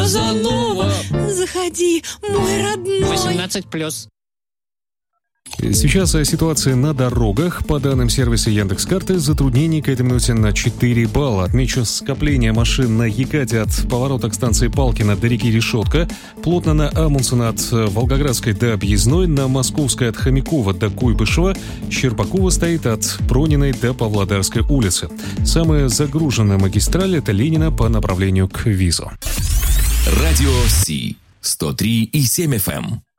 Казанова. Заходи, мой родной. 18+. Сейчас о ситуации на дорогах. По данным сервиса Яндекс.Карты, затруднений к этой минуте на 4 балла. Отмечу скопление машин на Екате от поворота к станции Палкино до реки Решетка, плотно на Амундсена от Волгоградской до Объездной, на Московской от Хомякова до Куйбышева, Щербакова стоит от Прониной до Павлодарской улицы. Самая загруженная магистраль — это Ленина по направлению к Визу. Радио Си 103,7 FM.